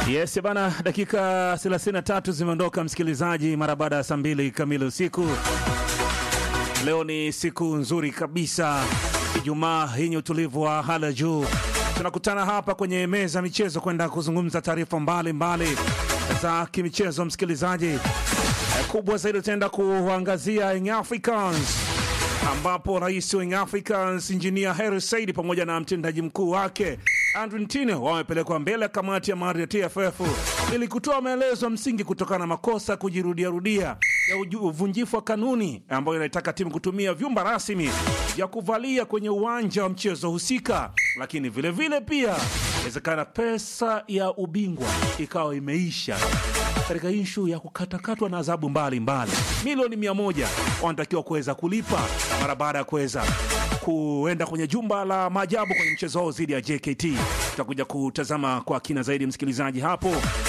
Yes bana, dakika 33 zimeondoka msikilizaji, mara baada ya saa 2 kamili usiku. Leo ni siku nzuri kabisa, Ijumaa yenye utulivu wa hali ya juu. Tunakutana hapa kwenye meza michezo kwenda kuzungumza taarifa mbalimbali za kimichezo msikilizaji. Kubwa zaidi tutaenda kuangazia Young Africans, ambapo rais wa Young Africans Engineer Hersi Said pamoja na mtendaji mkuu wake Andrew Ntino wamepelekwa mbele ya kamati ya maadili ya TFF ili kutoa maelezo msingi kutokana na makosa kujirudia ya uvunjifu wa kanuni ambayo inaitaka timu kutumia vyumba rasmi ya kuvalia kwenye uwanja wa mchezo husika, lakini vile vile pia inawezekana pesa ya ubingwa ikawa imeisha katika issue ya kukatakatwa na adhabu mbalimbali. Milioni 100 wanatakiwa kuweza kulipa mara baada ya kuweza kuenda kwenye jumba la maajabu kwenye mchezo wao dhidi ya JKT. Tutakuja kutazama kwa kina zaidi msikilizaji hapo.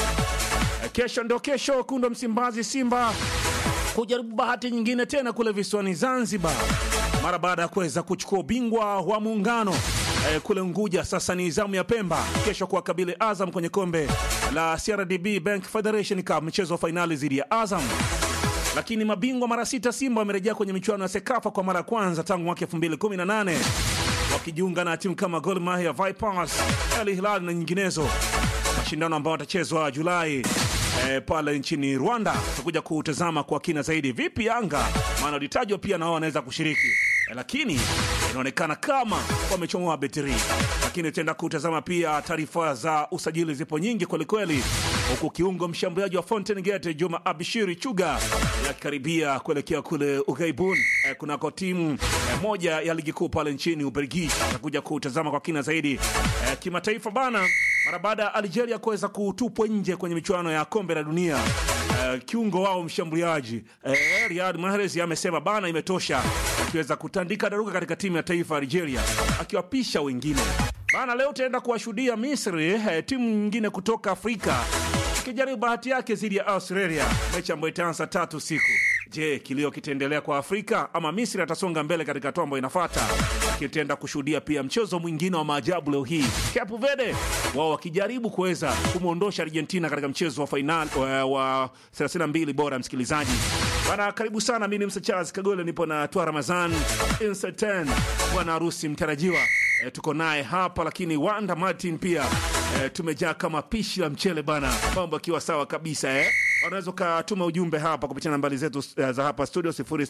Kesho ndio kesho, Kundo Msimbazi Simba kujaribu bahati nyingine tena kule visiwani Zanzibar mara baada ya kuweza kuchukua ubingwa wa muungano kule Unguja. Sasa ni zamu ya Pemba kesho kuwakabili Azam kwenye kombe la CRDB Bank Federation Cup, mchezo wa finali dhidi ya Azam. Lakini mabingwa mara 6 Simba wamerejea kwenye michuano ya Sekafa kwa mara ya kwanza tangu mwaka 2018 wakijiunga na timu kama Gor Mahia, Vipers, Al Hilal na nyinginezo, mashindano ambayo yatachezwa Julai pale nchini Rwanda. Tutakuja kutazama kwa kina zaidi vipi Yanga, maana litajwa pia na wao wanaweza kushiriki, lakini inaonekana kama wamechomoa betri. Lakini tutaenda kutazama pia taarifa za usajili, zipo nyingi kweli kweli, huku kiungo mshambuliaji wa Fountain Gate Juma Abishiri Chuga yakaribia kuelekea kule Ughaibuni kunako timu moja ya ligi kuu pale nchini Ubelgiji. Tutakuja kutazama kwa kina zaidi kimataifa bana, mara baada ya Algeria kuweza kutupwa nje kwenye michuano ya kombe la dunia. Kiungo wao mshambuliaji Riyad Mahrez amesema bana imetosha, akiweza kutandika daruga katika timu ya taifa ya Algeria, akiwapisha wengine bana. Leo tutaenda kuwashuhudia Misri, timu nyingine kutoka Afrika ikijaribu bahati yake dhidi ya Australia, mechi ambayo itaanza 3 usiku. Je, kilio kitaendelea kwa Afrika ama Misri atasonga mbele katika hatua ambayo inafuata? Tutaenda kushuhudia pia mchezo mwingine wa maajabu leo hii, Cape Verde wao wakijaribu kuweza kumuondosha Argentina katika mchezo wa final wa 32 bora. Msikilizaji bana, karibu sana. Mimi ni Msa Charles Kagole, nipo na Twa Ramazan Incertain, bwana harusi mtarajiwa tuko naye hapa, lakini Wanda Martin pia tumejaa kama pishi la mchele bana, mambo akiwa sawa kabisa. Unaweza kutuma ujumbe hapa kupitia nambari zetu za hapa studio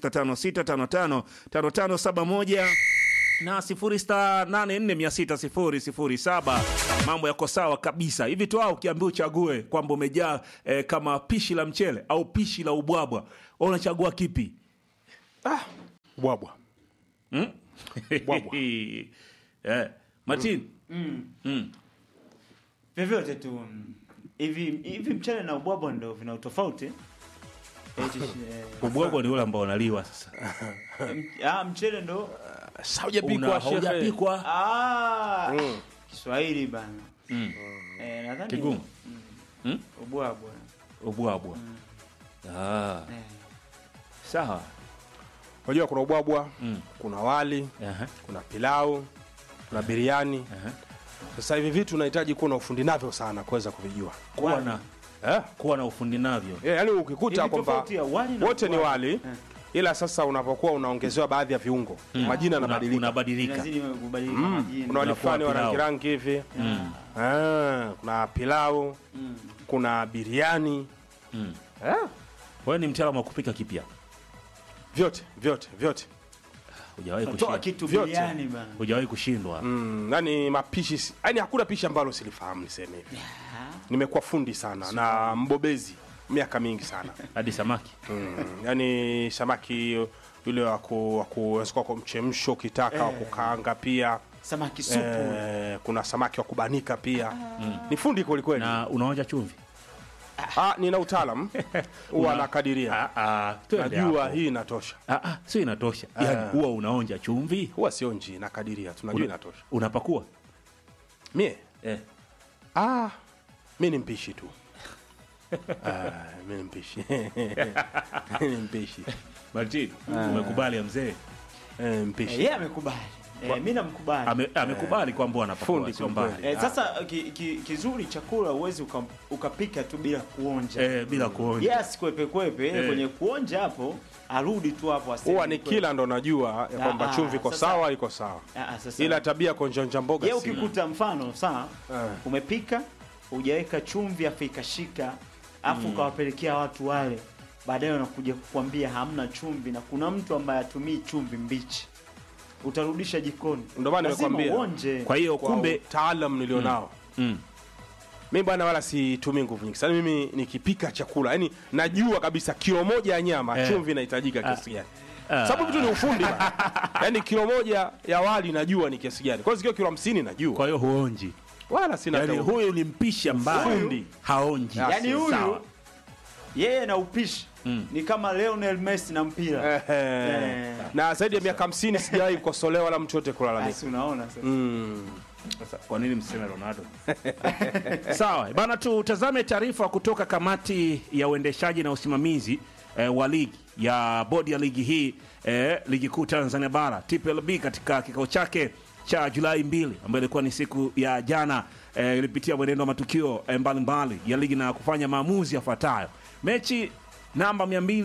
0656555571 na 0684600007. Mambo yako sawa kabisa hivi tu. Ukiambiwa uchague kwamba umejaa kama pishi la mchele au pishi la ubwabwa, unachagua kipi? Ubwabwa. Ubwabwa. Martin. Vyovyote tu. Hivi mchele na ubwabwa ndio vina utofauti. Ubwabwa ni ule ambao unaliwa sasa. Mchele ndo haujapikwa. Kiswahili bana. Nadhani kigumu. Ubwabwa. Sawa. Unajua kuna ubwabwa, kuna wali, kuna pilau, kuna biriani. Sasa hivi vitu unahitaji kuwa na ufundi navyo sana kuweza kuvijua. Kuwa na ufundi navyo. Yaani ukikuta kwamba wote ni wali, ila sasa unapokuwa unaongezewa baadhi ya viungo, majina yanabadilika. Lazima kubadilika majina. Kuna wali fulani wa rangi hivi. Kuna pilau, kuna biriani. Wewe ni mtaalamu wa kupika kipya? Vyote. Hujawahi kutoa kitu biriani bana. Hujawahi kushindwa. Yaani mapishi, yaani hakuna pishi ambalo silifahamu niseme hivi. Nimekuwa fundi sana na mbobezi miaka mingi sana. Hadi samaki. Yaani samaki yule wa kwa mchemsho ukitaka, wa kukaanga pia. Samaki supu. Kuna samaki wa kubanika pia. Ni fundi kweli kweli. Na unaonja chumvi? Nina utaalamu. Huwa nakadiria. Najua hii inatosha. Sio inatosha. Yaani huwa unaonja chumvi? Huwa sionji, nakadiria. Tunajua inatosha. Unapakua? Mie? Mimi ni mpishi tu. Mimi ni mpishi. Martin, umekubali ya mzee? Mpishi. Yeye amekubali. Mimi namkubali. Amekubali kwamba anapakua Fundi sio kwa mbaya. kweli. Sasa kizuri chakula uwezi ukapika tu bila kuonja. Bila kuonja. Yes, kwepe kwenye kuonja hapo arudi tu hapo aseme. Huwa ni kila ndo najua ya kwamba chumvi iko sawa, iko sawa. Sasa Ila tabia konjonja mboga yeye si. ukikuta mfano sawa, umepika hujaweka chumvi afu ikashika afu ukawapelekea watu wale, baadaye wanakuja kukwambia hamna chumvi na kuna mtu ambaye atumii chumvi mbichi, utarudisha jikoni. Ndio maana Lazima nimekwambia. uonje. Kwa hiyo kumbe taalam nilionao. Mimi bwana wala situmii nguvu nyingi. Sasa mimi nikipika chakula, yani najua kabisa kilo moja ya nyama chumvi inahitajika kiasi gani. Sababu vitu ni ufundi bana. Yaani kilo moja ya wali najua ni kiasi gani. Kwa hiyo kilo 50 najua. kwa hiyo huonji. Wala sina Yaani taulo. huyu ni mpishi ambaye Fundi. haonji. Yaani huyu Sawa. yeye na upishi ni kama Lionel Messi na mpira. Na zaidi ya miaka 50 sijawahi kukosolewa wala mtu yote kulalamika. Basi unaona sasa. Sasa kwa nini mseme Ronaldo? Sawa, bana tutazame taarifa kutoka kamati ya uendeshaji na usimamizi wa ligi ya bodi ya ligi hii ligi kuu Tanzania bara TPLB katika kikao chake cha Julai 2 ambayo ilikuwa ni siku ya jana ilipitia mwenendo wa matukio mbalimbali ya ligi na kufanya maamuzi yafuatayo. Mechi namba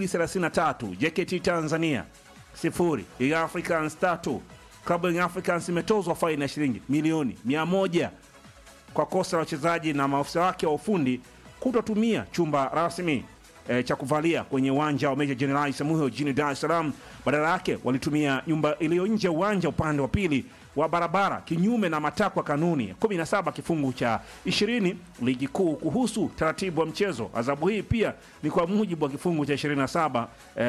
233 JKT Tanzania 0 Young Africans 3. Klabu ya Young Africans imetozwa faini ya shilingi milioni 100 kwa kosa la wachezaji na maafisa wake wa ufundi kutotumia chumba rasmi cha kuvalia kwenye uwanja wa Meja Jenerali Samuel jijini Dar es Salaam. Badala yake walitumia nyumba iliyo nje ya uwanja upande wa pili wa barabara kinyume na matakwa kanuni 17 kifungu cha 20 ligi kuu kuhusu taratibu wa mchezo. Adhabu hii pia ni kwa mujibu wa kifungu cha 27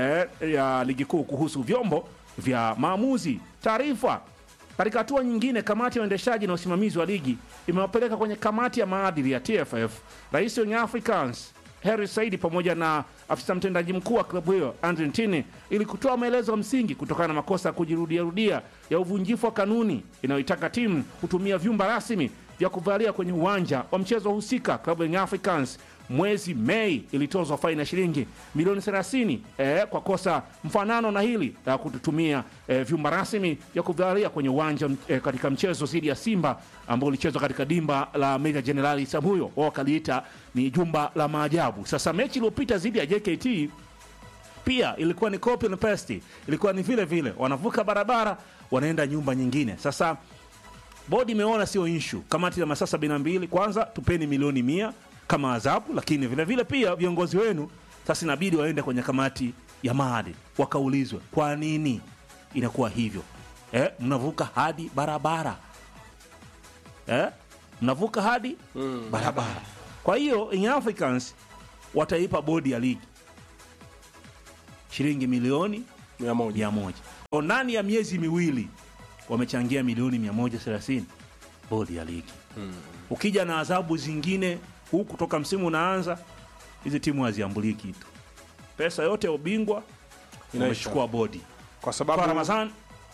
ya ligi kuu kuhusu vyombo vya maamuzi. Taarifa katika hatua nyingine, kamati ya uendeshaji na usimamizi wa ligi imewapeleka kwenye kamati ya maadili ya TFF Rais wa Young Africans Harry Saidi pamoja na afisa mtendaji mkuu wa klabu hiyo Andre Ntini ili kutoa maelezo ya msingi kutokana na makosa ya kujirudia ya uvunjifu wa kanuni inayoitaka timu kutumia vyumba rasmi vya kuvalia kwenye uwanja wa mchezo husika. Klabu ya Young Africans mwezi Mei ilitozwa faini ya shilingi milioni 30 kwa kosa mfanano na hili la kutumia vyumba rasmi vya kuvalia kwenye uwanja katika mchezo dhidi ya Simba ambao ulichezwa katika dimba la Meja Jenerali Samuyo, wao kaliita ni jumba la maajabu. Sasa mechi iliyopita dhidi ya JKT pia ilikuwa ni copy and paste, ilikuwa ni vile vile wanavuka barabara wanaenda nyumba nyingine. Sasa bodi imeona sio issue, kamati ya masaa 72 kwanza tupeni milioni 100 kama adhabu, lakini vile vile pia viongozi wenu sasa inabidi waende kwenye kamati ya maadili wakaulizwe kwa nini inakuwa hivyo. Mnavuka hadi barabara. Mnavuka hadi barabara. Kwa hiyo Young Africans wataipa bodi ya ligi shilingi milioni 100. Ndani ya miezi miwili wamechangia milioni 130 bodi ya ligi. Ukija na adhabu zingine huku kutoka msimu unaanza, hizi timu haziambulii kitu. Pesa yote ya ubingwa inachukua bodi. Kwa sababu kwa Ramadhan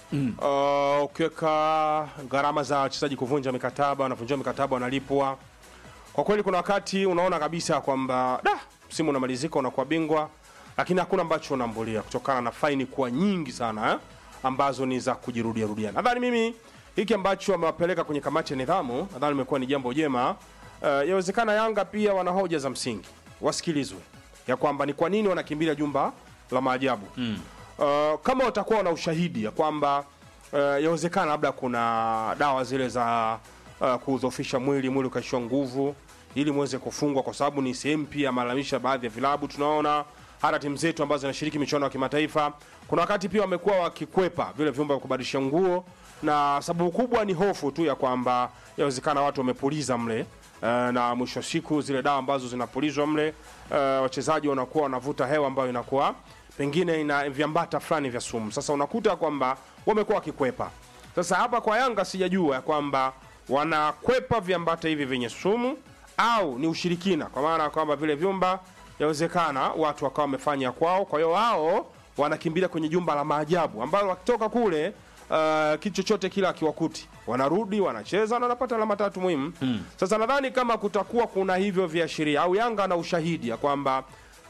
ukiweka gharama za wachezaji kuvunja mikataba, wanavunjwa mikataba wanalipwa. Kwa kweli kuna wakati unaona kabisa kwamba msimu unamalizika unakuwa bingwa, lakini hakuna ambacho unaambulia kutokana na faini kuwa nyingi sana ambazo ni za kujirudia. Nadhani mimi hiki ambacho amewapeleka kwenye kamati ya nidhamu, nadhani imekuwa ni jambo jema. Yawezekana Yanga pia wana hoja za msingi, wasikilizwe ya kwamba ni kwa nini wanakimbilia jumba la maajabu. Kama watakuwa na ushahidi ya kwamba yawezekana labda kuna dawa zile za kudhoofisha mwili ukaishiwa nguvu ili muweze kufungwa, kwa sababu ni sehemu pia malamisha baadhi ya vilabu. Tunaona hata timu zetu ambazo zinashiriki michuano ya kimataifa kuna wakati pia wamekuwa wakikwepa vile vyumba vya kubadilisha nguo, na sababu kubwa ni hofu tu ya kwamba yawezekana watu wamepuliza mle na mwisho siku zile dawa ambazo zinapulizwa mle wachezaji wanakuwa wanavuta hewa ambayo inakuwa pengine ina viambata fulani vya sumu. Sasa unakuta kwamba wamekuwa wakikwepa. Sasa hapa kwa Yanga sijajua ya kwamba wanakwepa viambata hivi vyenye sumu au ni ushirikina, kwa maana kwamba vile vyumba yawezekana watu wakawa wamefanya kwao, kwa hiyo wao wanakimbilia kwenye jumba la maajabu ambalo wakitoka kule kitu chochote kila kiwakuti wanarudi wanacheza na wanapata alama 3 muhimu. Sasa nadhani kama kutakuwa kuna hivyo viashiria au Yanga na ushahidi ya kwamba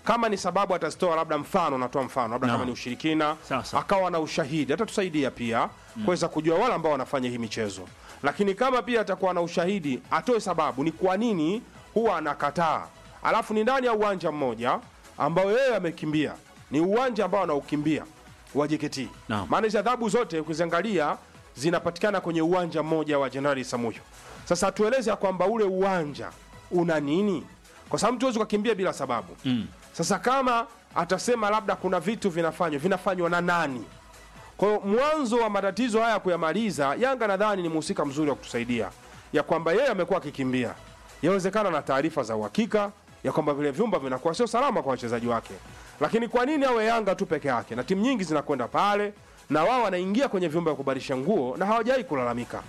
Kama ni sababu atazitoa, labda mfano, natoa mfano labda kama ni ushirikina, akawa na ushahidi, atatusaidia pia kuweza kujua wale ambao wanafanya hii michezo. Lakini kama pia atakuwa na ushahidi, atoe sababu ni kwa nini huwa anakataa. Alafu ni ndani ya uwanja mmoja ambao yeye amekimbia, ni uwanja ambao anaukimbia wa JKT. Maana hizo adhabu zote ukiziangalia zinapatikana kwenye uwanja mmoja wa Jenerali Isamuhyo. Sasa tueleze kwamba ule uwanja una nini, kwa sababu mtu hawezi kukimbia bila sababu. Sasa kama atasema labda kuna vitu vinafanywa na nani? Kwa hiyo mwanzo wa matatizo haya kuyamaliza, Yanga nadhani ni mhusika mzuri wa kutusaidia, ya kwamba yeye amekuwa akikimbia. Yawezekana na taarifa za uhakika ya kwamba vile vyumba vinakuwa sio salama kwa wachezaji wake. Lakini kwa nini awe Yanga tu peke yake? Na timu nyingi zinakwenda pale na wao wanaingia kwenye vyumba vya kubadilisha nguo na hawajai kulalamika.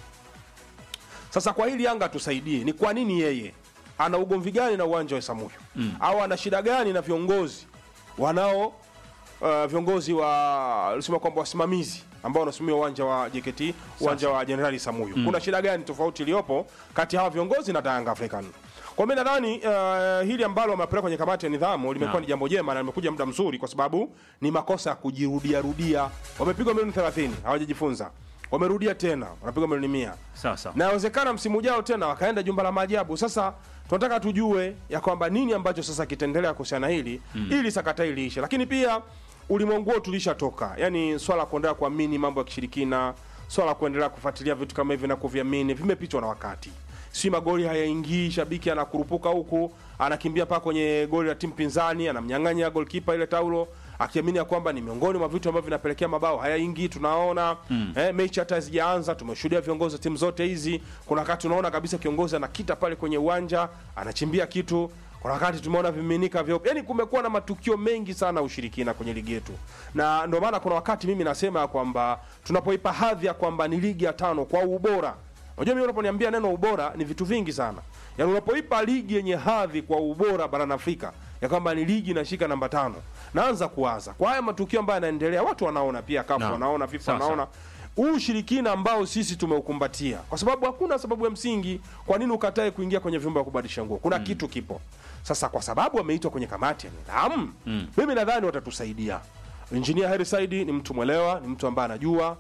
Sasa kwa hili Yanga tusaidie, ni kwa nini yeye ana ugomvi gani na uwanja wa Isamuhyo? Au ana shida gani na viongozi wanao viongozi wa alisema kwamba wasimamizi ambao wanasimamia uwanja wa JKT, uwanja wa Jenerali Isamuhyo. Kuna shida gani tofauti iliyopo kati ya hawa viongozi na Yanga African? Kwa mimi nadhani hili ambalo wamepeleka kwenye kamati ya nidhamu limekuwa ni jambo jema na limekuja muda mzuri, kwa sababu ni makosa ya kujirudia. Wamepigwa milioni 30, hawajajifunza. Wamerudia tena, wanapigwa milioni 100. Sasa. Na inawezekana msimu ujao tena wakaenda jumba la maajabu. Sasa tunataka tujue ya kwamba nini ambacho sasa kitaendelea kuhusiana hili ili sakata hili ishe. Lakini pia ulimwengu wetu tulishatoka. Yaani swala kuendelea kuamini mambo ya kishirikina, swala kuendelea kufuatilia vitu kama hivi na kuviamini vimepitwa na wakati. Si magoli hayaingii, shabiki anakurupuka huku, anakimbia paka kwenye goli la timu pinzani, anamnyang'anya goalkeeper ile taulo, akiamini ya kwamba ni miongoni mwa vitu ambavyo vinapelekea mabao hayaingii. Tunaona mechi hata hazijaanza, tumeshuhudia viongozi wa timu zote hizi. Kuna wakati tunaona kabisa kiongozi anakita pale kwenye uwanja, anachimbia kitu. Kuna wakati tumeona vimiminika vyeupe. Yaani kumekuwa na matukio mengi sana ushirikina kwenye ligi yetu. Na ndio maana kuna wakati mimi nasema kwamba tunapoipa hadhi ya kwamba ni ligi ya 5 kwa ubora. Unajua mimi unaponiambia neno ubora ni vitu vingi sana. Yaani unapoipa ligi yenye hadhi kwa ubora barani Afrika ya kwamba ni ligi inashika namba 5, naanza kuwaza kwa haya matukio ambayo yanaendelea, watu wanaona pia, kafu wanaona, FIFA wanaona ushirikina ambao sisi tumeukumbatia, kwa sababu hakuna sababu ya msingi kwa nini ukatae kuingia kwenye vyumba vya kubadilisha nguo. Kuna kitu kipo. Sasa kwa sababu wameitwa kwenye kamati ya nidhamu, mimi nadhani watatusaidia. Engineer Harry Saidi ni mtu mwelewa, ni mtu ambaye anajua.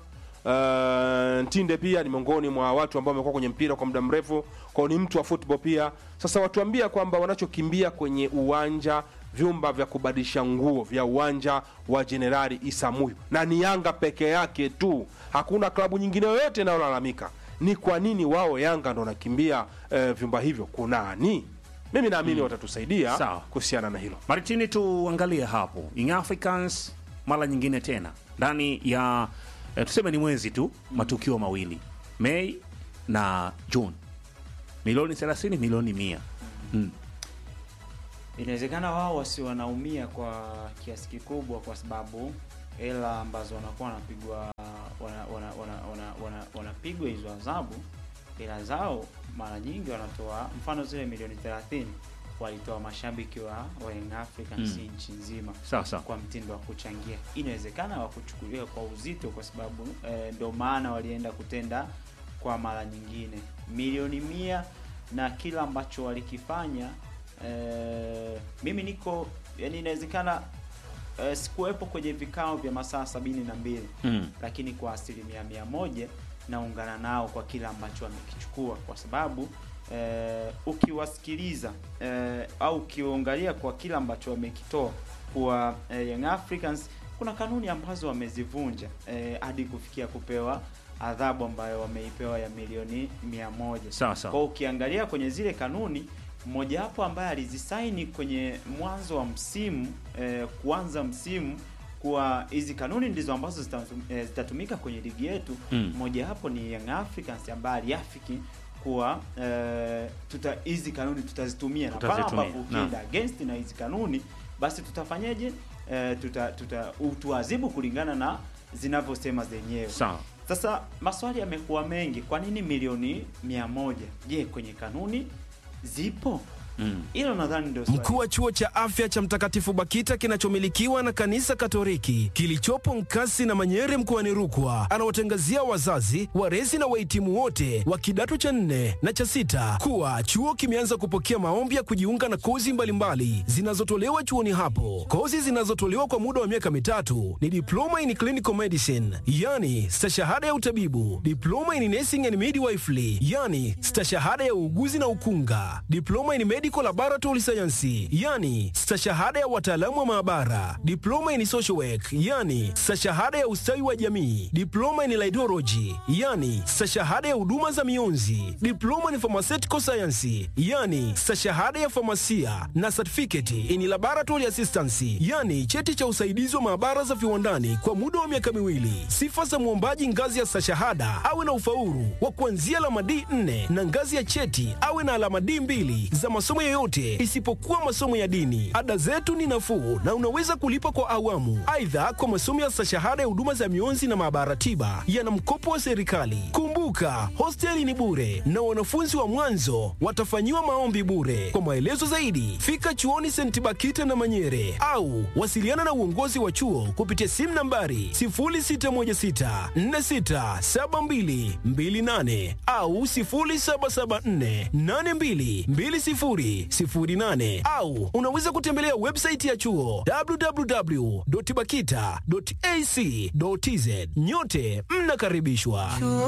Ntinde pia ni miongoni mwa watu ambao wamekuwa kwenye mpira kwa muda mrefu, kwa ni mtu wa football pia. Sasa watuambia kwamba wanachokimbia kwenye uwanja, vyumba vya kubadilisha nguo vya uwanja wa Jenerali Isamuhyo, na ni Yanga peke yake tu, hakuna klabu nyingine yoyote inayolalamika. Ni kwa nini wao Yanga ndo wanakimbia vyumba hivyo? Kunani? Mimi naamini watatusaidia kuhusiana na hilo. Maritini, tuangalie hapo Young Africans mara nyingine tena ndani ya tuseme ni mwezi tu, matukio mawili, Mei na June, milioni 30, milioni 100. Inawezekana wao wasi wanaumia kwa kiasi kikubwa, kwa sababu hela ambazo wanakuwa wanapigwa wanapigwa hizo adhabu, hela zao mara nyingi wanatoa, mfano zile milioni 30 walitoa mashabiki wa Young Africans nchi nzima kwa mtindo wa kuchangia. Inawezekana wakuchukulia kwa uzito, kwa sababu ndio maana walienda kutenda kwa mara nyingine milioni 100 na kila ambacho walikifanya. Mimi niko, yani inawezekana sikuwepo kwenye vikao vya masaa 72, lakini kwa 100% naungana nao kwa kila ambacho wamekichukua, kwa sababu ukiwasikiliza au ukiangalia kwa kila ambacho wamekitoa kwa Young Africans, kuna kanuni ambazo wamezivunja hadi kufikia kupewa adhabu ambayo wameipewa ya milioni 100. Kwa ukiangalia kwenye zile kanuni, mmoja hapo ambaye alizisaini kwenye mwanzo wa msimu, kuanza msimu, kwa hizi kanuni ndizo ambazo zitatumika kwenye ligi yetu. Mmoja hapo ni Young Africans ambaye aliafiki kuwa hizi kanuni tutazitumia, na pale ambapo ukienda against na hizi kanuni, basi tutafanyaje? Tuadhibu kulingana na zinavyosema zenyewe. Sasa maswali yamekuwa mengi, kwa nini milioni 100? Je, kwenye kanuni zipo? Hilo nadhani ndio swali. Mkuu wa chuo cha afya cha Mtakatifu Bakita kinachomilikiwa na kanisa Katoliki kilichopo Nkasi na Manyere mkoani Rukwa anawatangazia wazazi, walezi na wahitimu wote wa kidato cha 4 na cha 6 kuwa chuo kimeanza kupokea maombi ya kujiunga na kozi mbalimbali zinazotolewa chuoni hapo. Kozi zinazotolewa kwa muda wa miaka 3 ni diploma in clinical medicine, yani stashahada ya utabibu, diploma in nursing and midwifery, yani stashahada ya uuguzi na ukunga, diploma in medical laboratory science, yani stashahada ya wataalamu wa maabara, diploma in social work, yani stashahada ya ustawi wa jamii, diploma in laidology, yani stashahada ya huduma za mionzi, diploma in pharmaceutical science, yani stashahada ya famasia na certificate in laboratory assistance, yani cheti cha usaidizi wa maabara za viwandani kwa muda wa miaka 2. Sifa za mwombaji ngazi ya stashahada awe na ufaulu wa kuanzia alama D4 na ngazi ya cheti awe na alama D2 za masomo yoyote isipokuwa masomo ya dini. Ada zetu ni nafuu na unaweza kulipa kwa awamu. Aidha, kwa masomo ya stashahada ya huduma za mionzi na maabara tiba yana mkopo wa serikali. Kumbuka, hosteli ni bure na wanafunzi wa mwanzo watafanyiwa maombi bure. Kwa maelezo zaidi, fika chuoni St. Bakita na Manyere au wasiliana na uongozi wa chuo kupitia simu nambari 0616467228 au 0774822008 au unaweza kutembelea website ya chuo www.bakita.ac.tz. Nyote mnakaribishwa.